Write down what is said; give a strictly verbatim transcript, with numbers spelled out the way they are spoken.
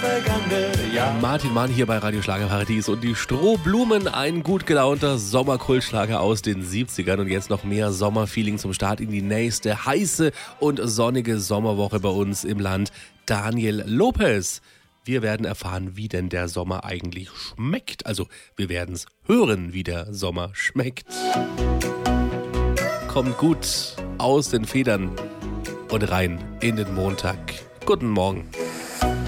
vergangene Jahr. Martin Mann hier bei Radio Schlagerparadies und die Strohblumen, ein gut gelaunter Sommerkultschlager aus den siebzigern und jetzt noch mehr Sommerfeeling zum Start in die nächste heiße und sonnige Sommerwoche bei uns im Land. Daniel Lopez. Wir werden erfahren, wie denn der Sommer eigentlich schmeckt. Also wir werden es hören, wie der Sommer schmeckt. Kommt gut aus den Federn und rein in den Montag. Guten Morgen.